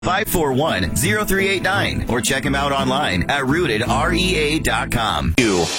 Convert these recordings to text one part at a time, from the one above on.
541-0389 or check him out online at rootedrea.com.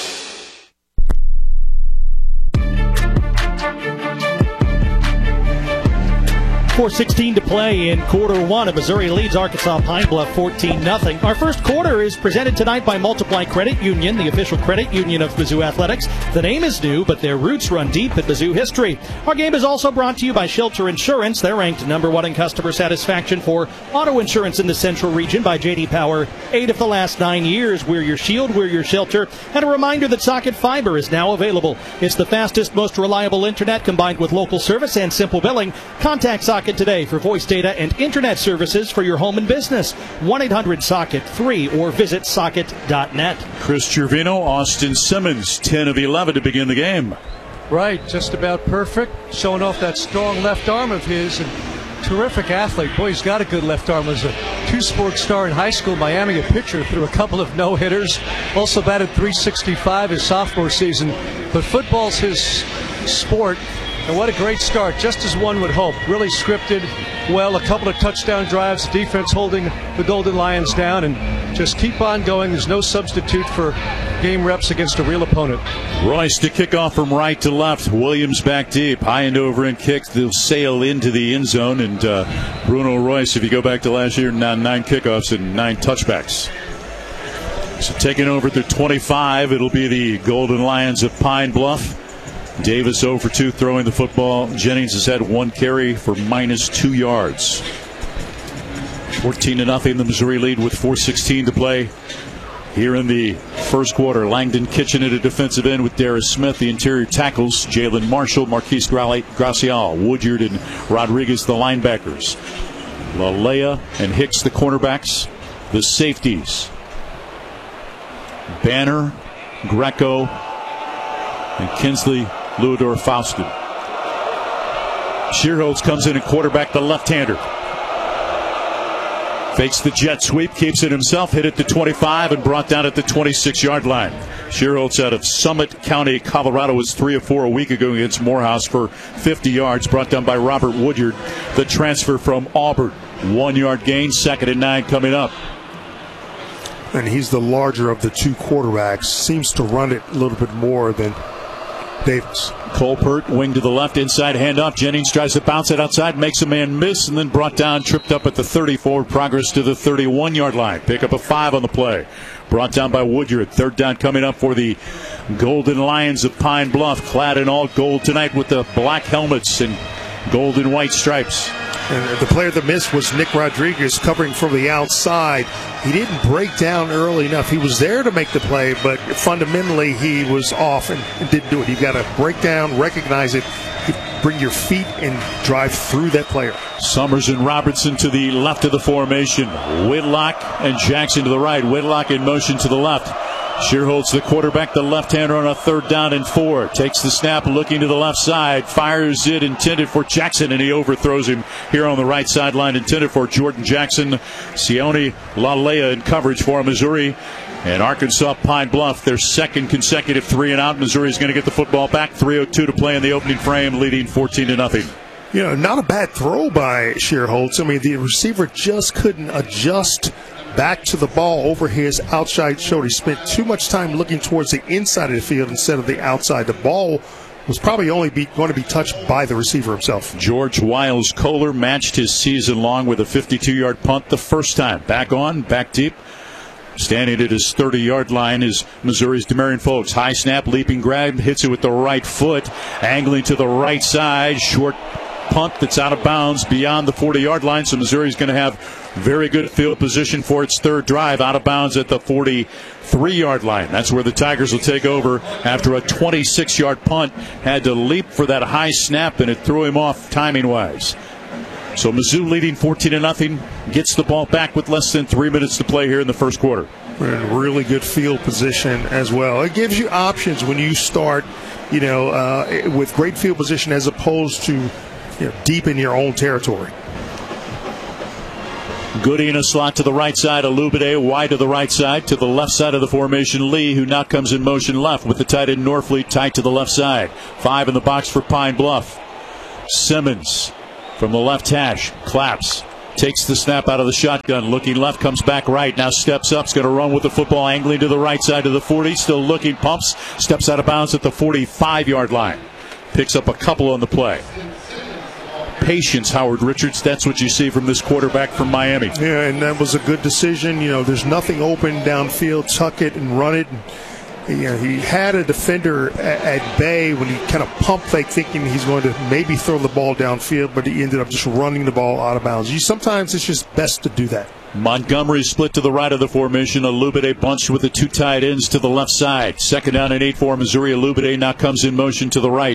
4:16 to play in quarter one. Of Missouri leads Arkansas Pine Bluff 14-0. Our first quarter is presented tonight by Multiply Credit Union, the official credit union of Mizzou Athletics. The name is new, but their roots run deep in Mizzou history. Our game is also brought to you by Shelter Insurance. They're ranked #1 in customer satisfaction for auto insurance in the Central Region by J.D. Power. 8 of the last 9 years. We're your shield, we're your shelter. And a reminder that Socket Fiber is now available. It's the fastest, most reliable internet combined with local service and simple billing. Contact Socket today for voice data and internet services for your home and business. 1-800-SOCKET-3 or visit socket.net. Chris Gervino, Austin Simmons, 10 of 11 to begin the game. Right, just about perfect. Showing off that strong left arm of his. And terrific athlete. Boy, he's got a good left arm. Was a two-sport star in high school. Miami, a pitcher, threw a couple of no-hitters. Also batted .365 his sophomore season. But football's his sport. And what a great start, just as one would hope. Really scripted well, a couple of touchdown drives, defense holding the Golden Lions down, and just keep on going. There's no substitute for game reps against a real opponent. Royce to kick off from right to left. Williams back deep. High and over and kicks. They'll sail into the end zone. And Bruno Royce, if you go back to last year, now 9 kickoffs and 9 touchbacks. So taking over at the 25, it'll be the Golden Lions of Pine Bluff. Davis 0 for 2 throwing the football. Jennings has had 1 carry for -2 yards. 14-0, the Missouri lead with 4:16 to play here in the first quarter. Langdon Kitchen at a defensive end with Darius Smith. The interior tackles, Jalen Marshall, Marquise Gracial, Woodyard, and Rodriguez, the linebackers. Lalea and Hicks, the cornerbacks. The safeties, Banner, Greco, and Kinsley Luador-Faustin. Shearholtz comes in at quarterback, the left-hander. Fakes the jet sweep, keeps it himself, hit at the 25 and brought down at the 26-yard line. Shearholtz out of Summit County, Colorado, was 3 of 4 a week ago against Morehouse for 50 yards, brought down by Robert Woodyard, the transfer from Auburn. 1-yard gain, 2nd and 9 coming up. And he's the larger of the two quarterbacks, seems to run it a little bit more than Davis. Colpert, wing to the left, inside handoff. Jennings tries to bounce it outside, makes a man miss, and then brought down, tripped up at the 34, progress to the 31-yard line. Pick up a 5 on the play. Brought down by Woodyard. 3rd down coming up for the Golden Lions of Pine Bluff, clad in all gold tonight with the black helmets and gold and white stripes. And the player that missed was Nick Rodriguez, covering from the outside. He didn't break down early enough. He was there to make the play, but fundamentally he was off and didn't do it. You've got to break down, recognize it, bring your feet and drive through that player. Summers and Robertson to the left of the formation. Whitlock and Jackson to the right. Whitlock in motion to the left. Shearholtz, the quarterback, the left-hander on a 3rd down and 4. Takes the snap, looking to the left side. Fires it, intended for Jackson, and he overthrows him here on the right sideline. Intended for Jordan Jackson. Sione Lalea in coverage for Missouri. And Arkansas Pine Bluff, their 2nd consecutive 3-and-out. Missouri's going to get the football back. 3:02 to play in the opening frame, leading 14-0. You know, not a bad throw by Shearholtz. I mean, the receiver just couldn't adjust back to the ball over his outside shoulder. He spent too much time looking towards the inside of the field instead of the outside. The ball was probably only going to be touched by the receiver himself. George Wiles Kohler matched his season long with a 52-yard punt the first time. Back on, back deep. Standing at his 30-yard line is Missouri's Demarion Folks. High snap, leaping grab, hits it with the right foot, angling to the right side. Short punt that's out of bounds beyond the 40-yard line. So Missouri's going to have very good field position for its 3rd drive, out of bounds at the 43-yard line. That's where the Tigers will take over after a 26-yard punt. Had to leap for that high snap, and it threw him off timing-wise. So Mizzou leading 14-0, gets the ball back with less than 3 minutes to play here in the first quarter. We're in really good field position as well. It gives you options when you start, with great field position as opposed to deep in your own territory. Goody in a slot to the right side. Alubide wide to the right side. To the left side of the formation, Lee, who now comes in motion left with the tight end Norfleet tight to the left side. 5 in the box for Pine Bluff. Simmons from the left hash. Claps. Takes the snap out of the shotgun. Looking left, comes back right. Now steps up. Is going to run with the football, angling to the right side of the 40. Still looking, pumps. Steps out of bounds at the 45-yard line. Picks up a couple on the play. Patience, Howard Richards. That's what you see from this quarterback from Miami. Yeah, and that was a good decision. There's nothing open downfield. Tuck it and run it. He had a defender at bay when he kind of pump fake, thinking he's going to maybe throw the ball downfield, but he ended up just running the ball out of bounds. Sometimes it's just best to do that. Montgomery split to the right of the formation. Alubide bunched with the 2 tight ends to the left side. 2nd down and 8 for Missouri. Alubide now comes in motion to the right.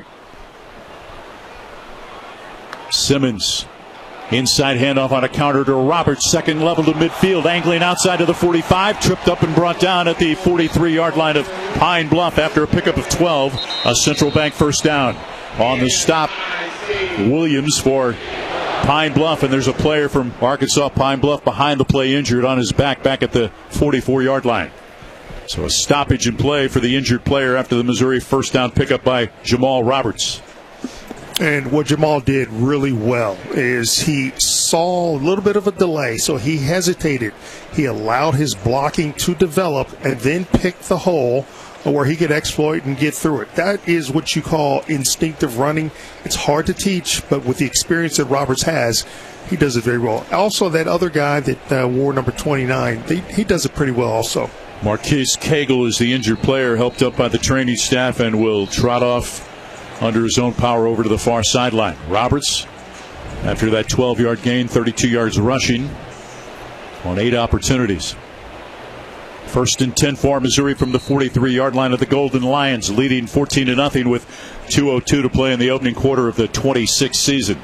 Simmons. Inside handoff on a counter to Roberts. 2nd level to midfield. Angling outside of the 45. Tripped up and brought down at the 43-yard line of Pine Bluff after a pickup of 12. A Central Bank 1st down. On the stop, Williams for Pine Bluff. And there's a player from Arkansas Pine Bluff behind the play injured on his back at the 44-yard line. So a stoppage in play for the injured player after the Missouri 1st down pickup by Jamal Roberts. And what Jamal did really well is he saw a little bit of a delay, so he hesitated. He allowed his blocking to develop and then picked the hole where he could exploit and get through it. That is what you call instinctive running. It's hard to teach, but with the experience that Roberts has, he does it very well. Also, that other guy that wore number 29, he does it pretty well also. Marquise Cagle is the injured player, helped up by the training staff, and will trot off under his own power over to the far sideline. Roberts, after that 12-yard gain, 32 yards rushing on 8 opportunities. 1st and 10 for Missouri from the 43-yard line of the Golden Lions, leading 14-0 with 2:02 to play in the opening quarter of the 26th season.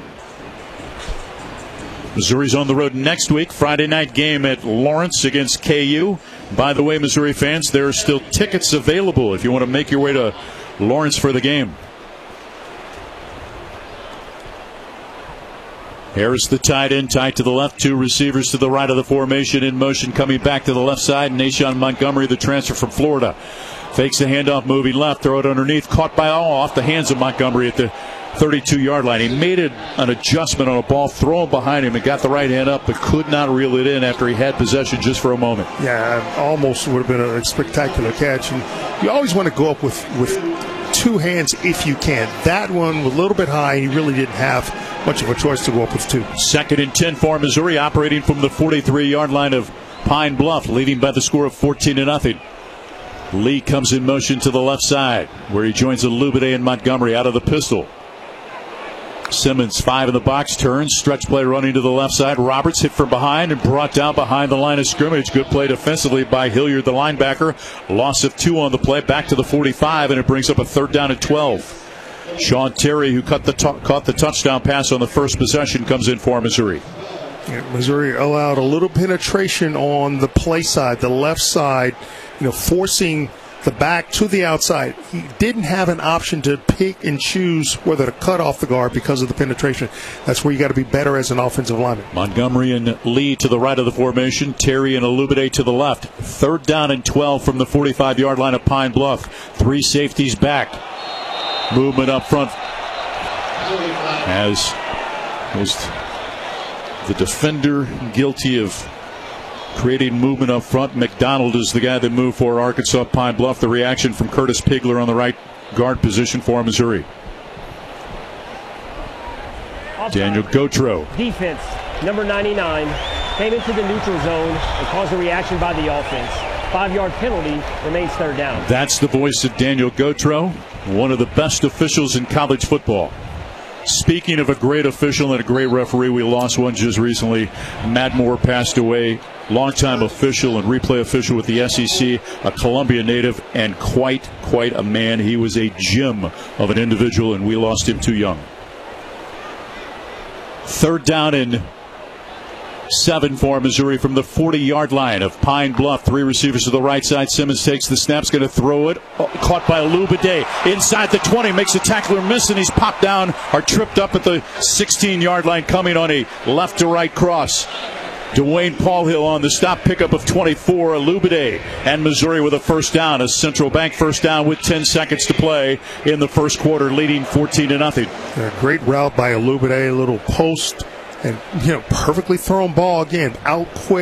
Missouri's on the road next week. Friday night game at Lawrence against KU. By the way, Missouri fans, there are still tickets available if you want to make your way to Lawrence for the game. Harris, the tight end, tight to the left. 2 receivers to the right of the formation in motion, coming back to the left side. Nashawn Montgomery, the transfer from Florida. Fakes the handoff, moving left, throw it underneath. Caught by all off the hands of Montgomery at the 32-yard line. He made an adjustment on a ball thrown behind him and got the right hand up, but could not reel it in after he had possession just for a moment. Yeah, almost would have been a spectacular catch. And you always want to go up with 2 hands if you can. That one was a little bit high. He really didn't have much of a choice to go up with 2. 2nd and 10 for Missouri, operating from the 43-yard line of Pine Bluff, leading by the score of 14-0. Lee comes in motion to the left side, where he joins Alubide and Montgomery out of the pistol. Simmons, 5 in the box, turns, stretch play running to the left side. Roberts hit from behind and brought down behind the line of scrimmage. Good play defensively by Hilliard, the linebacker. Loss of 2 on the play, back to the 45, and it brings up a 3rd down and 12. Sean Terry, who caught the touchdown pass on the first possession, comes in for Missouri. Yeah, Missouri allowed a little penetration on the play side, the left side, forcing the back to the outside. He didn't have an option to pick and choose whether to cut off the guard because of the penetration. That's where you got to be better as an offensive lineman. Montgomery and Lee to the right of the formation. Terry and Alubide to the left. 3rd down and 12 from the 45-yard line of Pine Bluff. 3 safeties back. Movement up front as was the defender guilty of creating movement up front. McDonald is the guy that moved for Arkansas Pine Bluff. The reaction from Curtis Pigler on the right guard position for Missouri. Daniel Gautreaux. Defense, number 99, came into the neutral zone and caused a reaction by the offense. 5-yard penalty, remains 3rd down. That's the voice of Daniel Gautreaux, one of the best officials in college football. Speaking of a great official and a great referee, we lost one just recently. Matt Moore passed away, longtime official and replay official with the SEC, a Columbia native, and quite a man. He was a gem of an individual, and we lost him too young. 3rd down and 7 for Missouri from the 40-yard line of Pine Bluff. 3 receivers to the right side. Simmons takes the snap, going to throw it. Caught by Alubide inside the 20. Makes a tackler miss, and he's popped down or tripped up at the 16-yard line, coming on a left-to-right cross. Dwayne Paulhill on the stop, pickup of 24. Alubide and Missouri with a 1st down. A Central Bank 1st down with 10 seconds to play in the 1st quarter, leading 14-0. Great route by Alubide, a little post And, perfectly thrown ball again, out quick.